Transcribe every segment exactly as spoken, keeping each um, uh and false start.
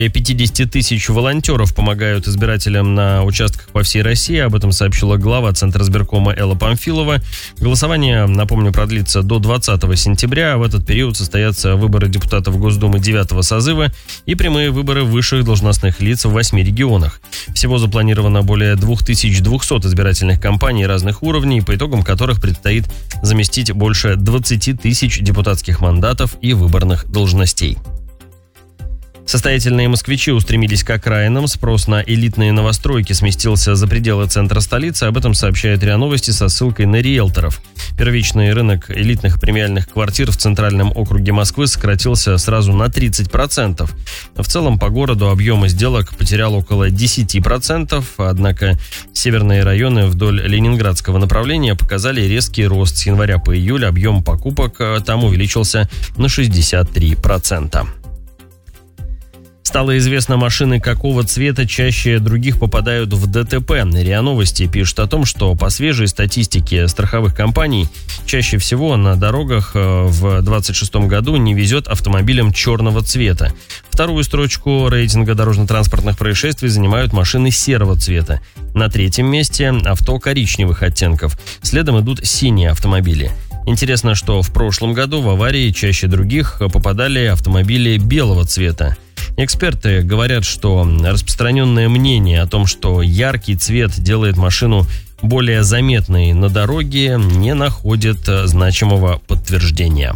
пятьдесят тысяч волонтеров помогают избирателям на участках по всей России. Об этом сообщила глава Центра избиркома Элла Памфилова. Голосование, напомню, продлится до двадцатого сентября. В этот период состоятся выборы депутатов Госдумы девятого созыва и прямые выборы высших должностных лиц в восьми регионах. Всего запланировано более две тысячи двести избирательных кампаний разных уровней, по итогам которых предстоит заместить больше двадцать тысяч депутатских мандатов и выборных должностей. Состоятельные москвичи устремились к окраинам. Спрос на элитные новостройки сместился за пределы центра столицы. Об этом сообщает РИА Новости со ссылкой на риэлторов. Первичный рынок элитных премиальных квартир в центральном округе Москвы сократился сразу на тридцать процентов. В целом по городу объем сделок потерял около десять процентов. Однако северные районы вдоль ленинградского направления показали резкий рост. С января по июль объем покупок там увеличился на шестьдесят три процента. Стало известно, машины какого цвета чаще других попадают в ДТП. РИА Новости пишет о том, что по свежей статистике страховых компаний чаще всего на дорогах в двадцать шестом году не везет автомобилям черного цвета. Вторую строчку рейтинга дорожно-транспортных происшествий занимают машины серого цвета. На третьем месте авто коричневых оттенков. Следом идут синие автомобили. Интересно, что в прошлом году в аварии чаще других попадали автомобили белого цвета. Эксперты говорят, что распространенное мнение о том, что яркий цвет делает машину более заметной на дороге, не находит значимого подтверждения.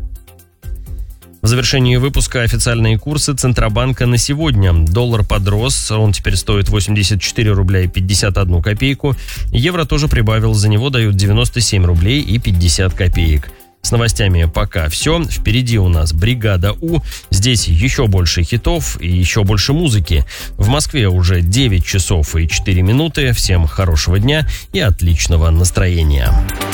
В завершении выпуска официальные курсы Центробанка на сегодня. Доллар подрос, он теперь стоит восемьдесят четыре рубля и пятьдесят одну копейку. Евро тоже прибавил, за него дают девяносто семь рублей и пятьдесят копеек. С новостями пока все. Впереди у нас «Бригада У». Здесь еще больше хитов и еще больше музыки. В Москве уже девять часов и четыре минуты. Всем хорошего дня и отличного настроения.